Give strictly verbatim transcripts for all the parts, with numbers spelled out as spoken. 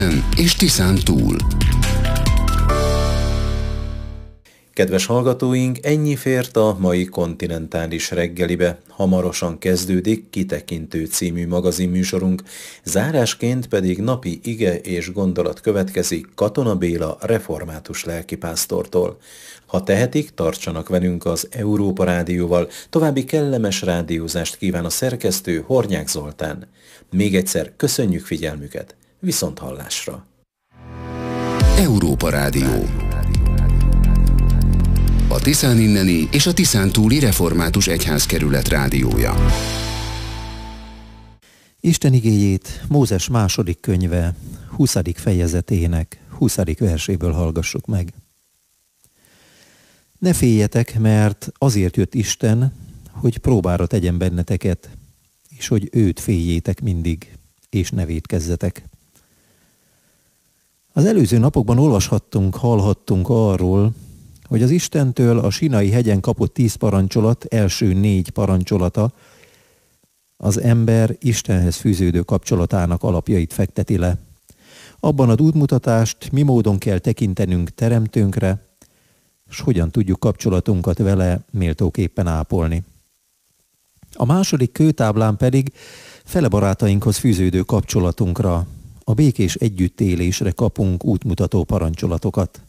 és Tiszán túl. Kedves hallgatóink, ennyi fért a mai kontinentális reggelibe. Hamarosan kezdődik Kitekintő című magazinműsorunk, zárásként pedig napi ige és gondolat következik Katona Béla református lelkipásztortól. Ha tehetik, tartsanak velünk az Európa Rádióval, további kellemes rádiózást kíván a szerkesztő Hornyák Zoltán. Még egyszer köszönjük figyelmüket, viszont hallásra! Európa Rádió. A Tiszán inneni és a Tiszán túli református egyházkerület rádiója. Isten igéjét Mózes második könyve huszadik fejezetének huszadik verséből hallgassuk meg. Ne féljetek, mert azért jött Isten, hogy próbára tegyen benneteket, és hogy őt féljétek mindig, és ne vétkezzetek. Az előző napokban olvashattunk, hallhattunk arról, hogy az Istentől a Sinai hegyen kapott tíz parancsolat első négy parancsolata az ember Istenhez fűződő kapcsolatának alapjait fekteti le. Abban ad útmutatást, mi módon kell tekintenünk teremtőnkre, és hogyan tudjuk kapcsolatunkat vele méltóképpen ápolni. A második kőtáblán pedig fele barátainkhoz fűződő kapcsolatunkra, a békés együttélésre kapunk útmutató parancsolatokat.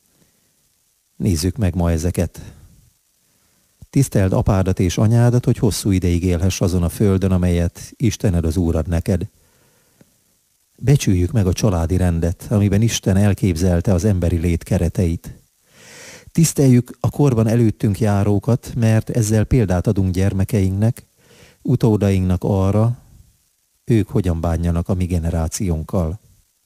Nézzük meg ma ezeket. Tiszteld apádat és anyádat, hogy hosszú ideig élhess azon a földön, amelyet Istened az Úr ad neked. Becsüljük meg a családi rendet, amiben Isten elképzelte az emberi lét kereteit. Tiszteljük a korban előttünk járókat, mert ezzel példát adunk gyermekeinknek, utódainknak arra, ők hogyan bánjanak a mi generációnkkal.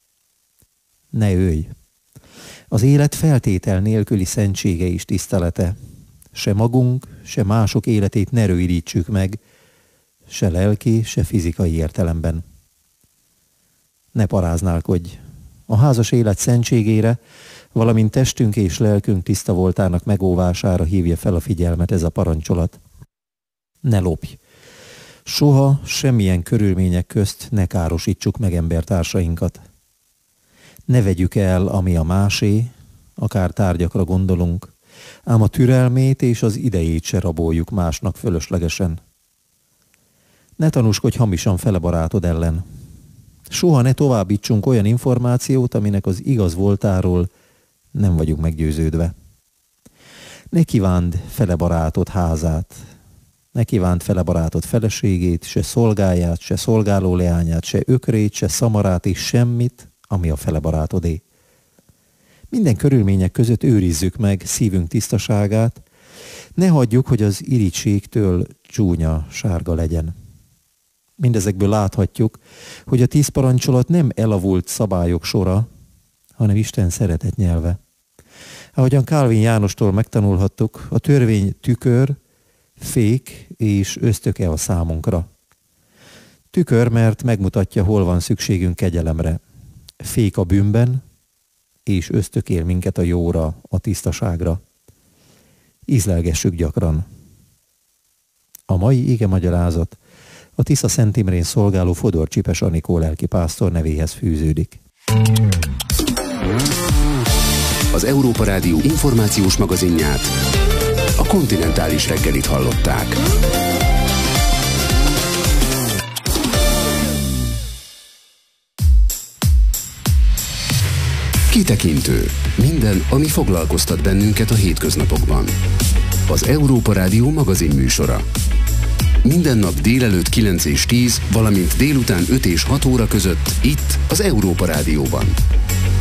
Ne ölj! Az élet feltétel nélküli szentsége és tisztelete. Se magunk, se mások életét ne rövidítsük meg, se lelki, se fizikai értelemben. Ne paráználkodj! A házas élet szentségére, valamint testünk és lelkünk tiszta voltának megóvására hívja fel a figyelmet ez a parancsolat. Ne lopj! Soha, semmilyen körülmények közt ne károsítsuk meg embertársainkat. Ne vegyük el, ami a másé, akár tárgyakra gondolunk, ám a türelmét és az idejét se raboljuk másnak fölöslegesen. Ne tanúskodj hamisan fele barátod ellen. Soha ne továbbítsunk olyan információt, aminek az igaz voltáról nem vagyunk meggyőződve. Ne kívánd fele barátod házát, ne kívánd fele barátod feleségét, se szolgáját, se szolgáló leányát, se ökrét, se szamarát és semmit, ami a fele barátodé. Minden körülmények között őrizzük meg szívünk tisztaságát, ne hagyjuk, hogy az irigységtől csúnya sárga legyen. Mindezekből láthatjuk, hogy a tíz parancsolat nem elavult szabályok sora, hanem Isten szeretet nyelve. Ahogyan Calvin Jánostól megtanulhattuk, a törvény tükör, fék és ösztöke a számunkra. Tükör, mert megmutatja, hol van szükségünk kegyelemre. Fék a bűnben, és ösztökél minket a jóra, a tisztaságra. Ízlelgessük gyakran. A mai igemagyarázat a Tisza Szent Imrén szolgáló Fodor Csipes Anikó lelkipásztor nevéhez fűződik. Az Európa Rádió információs magazinját, a kontinentális reggelit hallották. Kitekintő. Minden, ami foglalkoztat bennünket a hétköznapokban. Az Európa Rádió magazinműsora. Minden nap délelőtt kilenc és tíz, valamint délután öt és hat óra között itt az Európa Rádióban.